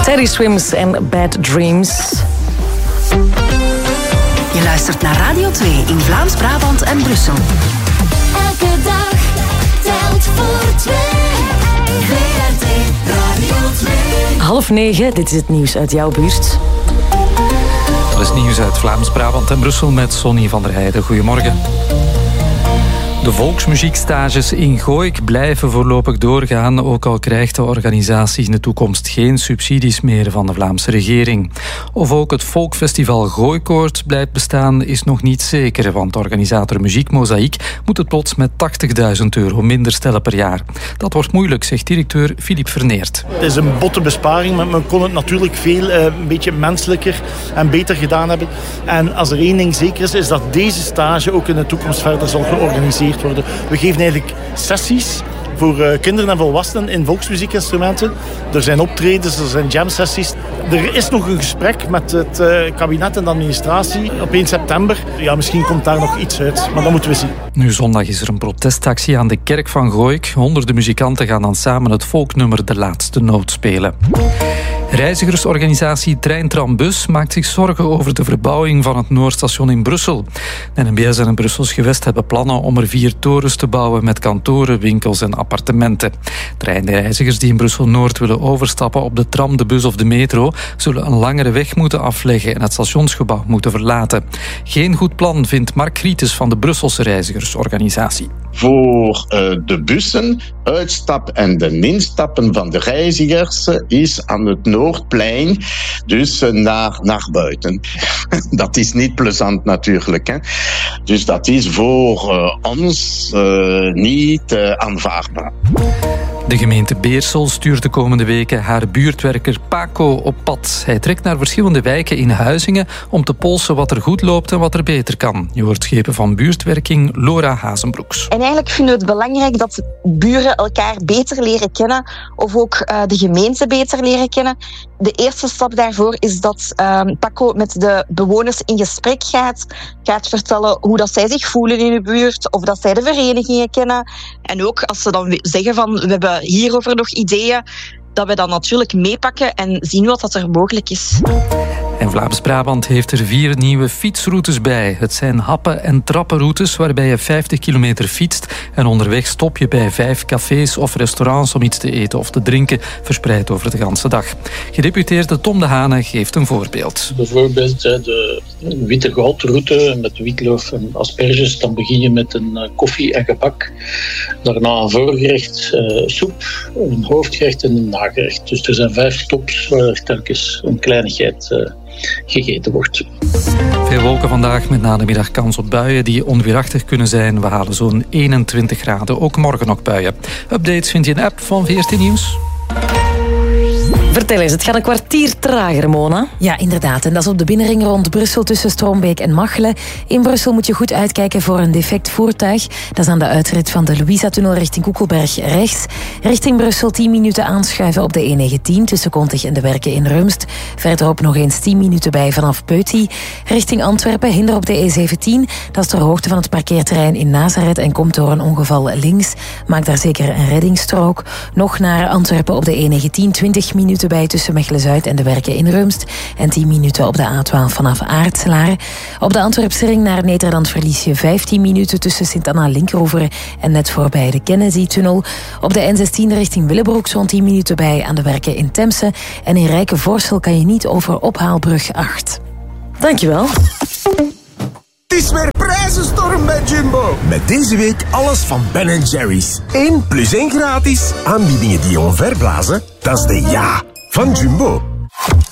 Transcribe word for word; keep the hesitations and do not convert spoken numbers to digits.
Teddy Swims en Bad Dreams. Je luistert naar Radio twee in Vlaams-Brabant en Brussel. Elke dag telt voor twee. V R T Radio twee. Half negen, dit is het nieuws uit jouw buurt. Dat is nieuws uit Vlaams-Brabant en Brussel met Sonny van der Heijden. Goedemorgen. De volksmuziekstages in Gooik blijven voorlopig doorgaan, ook al krijgt de organisatie in de toekomst geen subsidies meer van de Vlaamse regering. Of ook het Folkfestival Gooikoord blijft bestaan is nog niet zeker, want organisator Muziek Mozaïek moet het plots met tachtigduizend euro minder stellen per jaar. Dat wordt moeilijk, zegt directeur Philippe Verneert. Het is een botte besparing, maar men kon het natuurlijk veel uh, een beetje menselijker en beter gedaan hebben. En als er één ding zeker is, is dat deze stage ook in de toekomst verder zal georganiseerd worden. We geven eigenlijk sessies voor uh, kinderen en volwassenen in volksmuziekinstrumenten. Er zijn optredens, er zijn jam-sessies. Er is nog een gesprek met het uh, kabinet en de administratie op één september. Ja, misschien komt daar nog iets uit, maar dat moeten we zien. Nu zondag is er een protestactie aan de kerk van Gooik. Honderden muzikanten gaan dan samen het volknummer De Laatste Noot spelen. Reizigersorganisatie Trein-Tram-Bus maakt zich zorgen over de verbouwing van het Noordstation in Brussel. De N B S en het Brussels gewest hebben plannen om er vier torens te bouwen met kantoren, winkels en appartementen. Treinreizigers die in Brussel-Noord willen overstappen op de tram, de bus of de metro zullen een langere weg moeten afleggen en het stationsgebouw moeten verlaten. Geen goed plan, vindt Mark Grietes van de Brusselse Reizigersorganisatie. Voor uh, de bussen, uitstap en de instappen van de reizigers is aan het Noordplein, dus uh, naar, naar buiten. Dat is niet plezant natuurlijk. Hè? Dus dat is voor uh, ons uh, niet uh, aanvaardbaar. De gemeente Beersel stuurt de komende weken haar buurtwerker Paco op pad. Hij trekt naar verschillende wijken in Huizingen om te polsen wat er goed loopt en wat er beter kan. Je hoort schepen van buurtwerking Laura Hazenbroeks. En eigenlijk vinden we het belangrijk dat buren elkaar beter leren kennen of ook uh, de gemeente beter leren kennen. De eerste stap daarvoor is dat uh, Paco met de bewoners in gesprek gaat. Gaat vertellen hoe dat zij zich voelen in de buurt, of dat zij de verenigingen kennen. En ook als ze dan zeggen van we hebben hierover nog ideeën, dat we dat natuurlijk meepakken en zien wat dat er mogelijk is. En Vlaams-Brabant heeft er vier nieuwe fietsroutes bij. Het zijn happen- en trappenroutes waarbij je vijftig kilometer fietst en onderweg stop je bij vijf cafés of restaurants om iets te eten of te drinken, verspreid over de ganse dag. Gedeputeerde Tom de Hane geeft een voorbeeld. Bijvoorbeeld de witte goudroute met witloof en asperges. Dan begin je met een koffie en gebak. Daarna een voorgerecht, uh, soep, een hoofdgerecht en een nagerecht. Dus er zijn vijf stops waar er telkens een kleinigheid uh, gegeten wordt. Veel wolken vandaag, met na de middag kans op buien die onweerachtig kunnen zijn. We halen zo'n eenentwintig graden, ook morgen nog buien. Updates vind je in de app van V R T Nieuws. Vertel eens, het gaat een kwartier trager, Mona. Ja, inderdaad. En dat is op de binnenring rond Brussel tussen Strombeek en Machelen. In Brussel moet je goed uitkijken voor een defect voertuig. Dat is aan de uitrit van de Louisa-tunnel richting Koekelberg rechts. Richting Brussel tien minuten aanschuiven op de E negentien tussen Kontig en de Werken in Rumst. Verderop nog eens tien minuten bij vanaf Peuty. Richting Antwerpen hinder op de E zeventien. Dat is ter hoogte van het parkeerterrein in Nazareth en komt door een ongeval links. Maak daar zeker een reddingsstrook. Nog naar Antwerpen op de E negentien, twintig minuten bij tussen Mechelen-Zuid en de Werken in Rumst. En tien minuten op de A twaalf vanaf Aartselaar. Op de Antwerpse ring naar Nederland verlies je vijftien minuten tussen Sint-Anna-Linkeroever en net voorbij de Kennedy-tunnel. Op de N zestien richting Willebroek zo'n tien minuten bij aan de Werken in Temse. En in Rijkenvoorsel kan je niet over Ophaalbrug acht. Dankjewel. Het is weer prijzenstorm bij Jumbo. Met deze week alles van Ben Jerry's. één plus één gratis. Aanbiedingen die je omverblazen, dat is de ja van Jumbo.